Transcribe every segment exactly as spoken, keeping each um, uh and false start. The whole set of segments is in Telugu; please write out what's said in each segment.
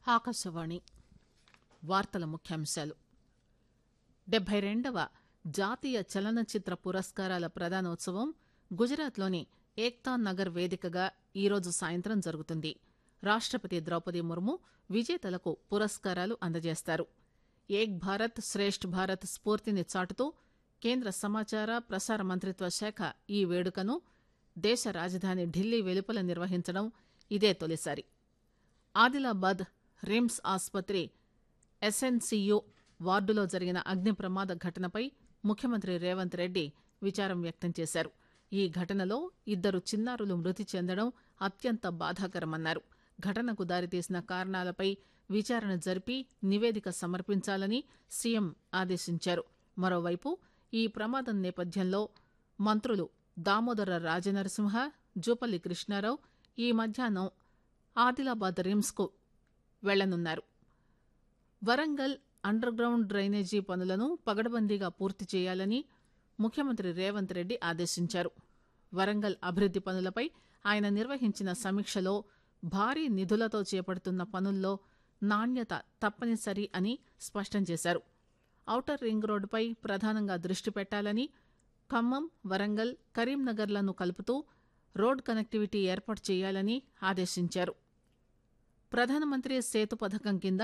ఆకాశవాణి వార్తల ముఖ్యాంశాలు. డెబ్బై రెండవ జాతీయ చలనచిత్ర పురస్కారాల ప్రదానోత్సవం గుజరాత్లోని ఏక్తా నగర్ వేదికగా ఈరోజు సాయంత్రం జరుగుతుంది. రాష్టపతి ద్రౌపది ముర్ము విజేతలకు పురస్కారాలు అందజేస్తారు. ఏక్ భారత్ శ్రేష్ఠ్ భారత్ స్ఫూర్తిని చాటుతూ కేంద్ర సమాచార ప్రసార మంత్రిత్వ శాఖ ఈ వేడుకను దేశ రాజధాని ఢిల్లీ వెలుపల నిర్వహించడం ఇదే తొలిసారి. ఆదిలాబాద్ రిమ్స్ ఆస్పత్రి ఎస్ఎన్సీయూ వార్డులో జరిగిన అగ్ని ప్రమాద ఘటనపై ముఖ్యమంత్రి రేవంత్ రెడ్డి విచారం వ్యక్తం చేశారు. ఈ ఘటనలో ఇద్దరు చిన్నారులు మృతి చెందడం అత్యంత బాధాకరమన్నారు. ఘటనకు దారితీసిన కారణాలపై విచారణ జరిపి నివేదిక సమర్పించాలని సీఎం ఆదేశించారు. మరోవైపు ఈ ప్రమాదం నేపథ్యంలో మంత్రులు దామోదర రాజనరసింహ, జూపల్లి కృష్ణారావు ఈ మధ్యాహ్నం ఆదిలాబాద్ రిమ్స్ కు వెళ్లనున్నారు. వరంగల్ అండర్ గ్రౌండ్ డ్రైనేజీ పనులను పగడబందీగా పూర్తి చేయాలని ముఖ్యమంత్రి రేవంత్ రెడ్డి ఆదేశించారు. వరంగల్ అభివృద్ది పనులపై ఆయన నిర్వహించిన సమీక్షలో భారీ నిధులతో చేపడుతున్న పనుల్లో నాణ్యత తప్పనిసరి అని స్పష్టం చేశారు. ఔటర్ రింగ్ రోడ్డుపై ప్రధానంగా దృష్టి పెట్టాలని, ఖమ్మం, వరంగల్, కరీంనగర్లను కలుపుతూ రోడ్ కనెక్టివిటీ ఏర్పాటు చేయాలని ఆదేశించారు. ప్రధానమంత్రి సేతు పథకం కింద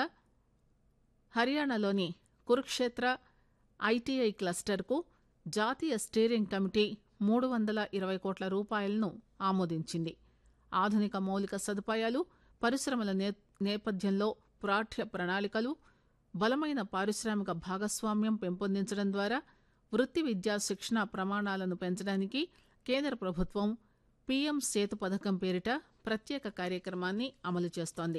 హర్యానాలోని కురుక్షేత్ర ఐటీఐ క్లస్టర్కు జాతీయ స్టీరింగ్ కమిటీ మూడు వందల ఇరవై కోట్ల రూపాయలను ఆమోదించింది. ఆధునిక మౌలిక సదుపాయాలు, పరిశ్రమల నేపథ్యంలో పాఠ్య ప్రణాళికలు, బలమైన పారిశ్రామిక భాగస్వామ్యం పెంపొందించడం ద్వారా వృత్తి విద్యా శిక్షణ ప్రమాణాలను పెంచడానికి కేంద్ర ప్రభుత్వం పీఎం సేతు పథకం పేరిట ప్రత్యేక కార్యక్రమాన్ని అమలు చేస్తోంది.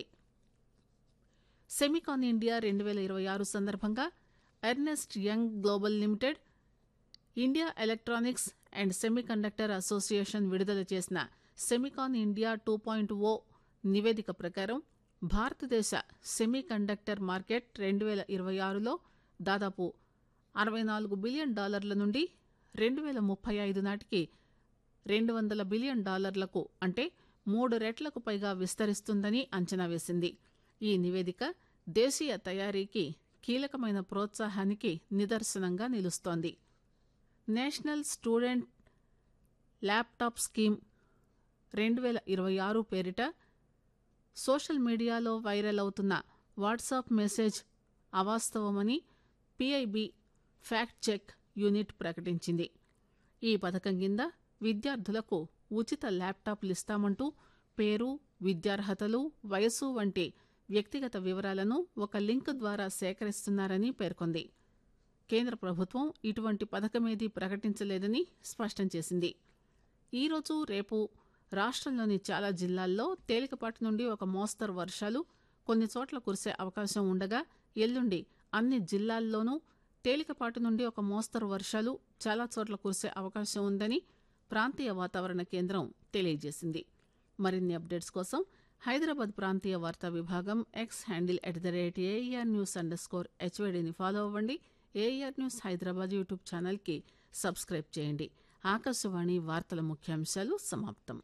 సెమికాన్ ఇండియా రెండు వేల ఇరవై ఆరు సందర్భంగా Ernest young global limited, India electronics and semiconductor association విడుదల చేసిన సెమికాన్ ఇండియా టూ పాయింట్ ఓ నివేదిక ప్రకారం భారతదేశ సెమీకండక్టర్ మార్కెట్ రెండు వేల ఇరవై ఆరులో దాదాపు అరవై నాలుగు బిలియన్ డాలర్ల నుండి రెండు వేల ముప్పై ఐదు నాటికి రెండు వందల బిలియన్ డాలర్లకు అంటే మూడు రెట్లకు పైగా విస్తరిస్తుందని అంచనా వేసింది. ఈ నివేదిక దేశీయ తయారీకి కీలకమైన ప్రోత్సాహానికి నిదర్శనంగా నిలుస్తోంది. నేషనల్ స్టూడెంట్ ల్యాప్టాప్ స్కీమ్ రెండు వేల ఇరవై ఆరు పేరిట సోషల్ మీడియాలో వైరల్ అవుతున్న WhatsApp message అవాస్తవమని PIB fact check unit ప్రకటించింది. ఈ పథకం కింద విద్యార్థులకు ఉచిత ల్యాప్టాప్లు ఇస్తామంటూ పేరు, విద్యార్హతలు, వయసు వంటి వ్యక్తిగత వివరాలను ఒక లింక్ ద్వారా సేకరిస్తున్నారని పేర్కొంది. కేంద్ర ప్రభుత్వం ఇటువంటి పథకమేదీ ప్రకటించలేదని స్పష్టం చేసింది. ఈరోజు, రేపు రాష్ట్రంలోని చాలా జిల్లాల్లో తేలికపాటి నుండి ఒక మోస్తరు వర్షాలు, కొన్ని చోట్ల కురిసే అవకాశం ఉండగా ఎల్లుండి అన్ని జిల్లాల్లోనూ తేలికపాటి నుండి ఒక మోస్తరు వర్షాలు, చాలా చోట్ల కురిసే అవకాశం ఉందని ప్రాంతీయ వాతావరణ కేంద్రం తెలియజేసింది. మరిన్ని అప్డేట్స్ కోసం హైదరాబాద్ ప్రాంతీయ వార్తా విభాగం X handle at the rate AR news under score హెచ్వైడీని follow అవ్వండి. ఏఆర్ న్యూస్ హైదరాబాద్ యూట్యూబ్ ఛానల్కి సబ్స్క్రైబ్ చేయండి. ఆకాశవాణి వార్తల ముఖ్యాంశాలు సమాప్తం.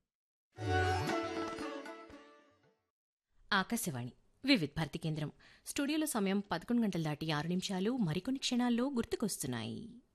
ఆకాశవాణి వివిధ భారతి కేంద్రం. స్టూడియోలో సమయం పదకొండు గంటల దాటి ఆరు నిమిషాలు. మరికొన్ని క్షణాల్లో గుర్తుకొస్తున్నాయి.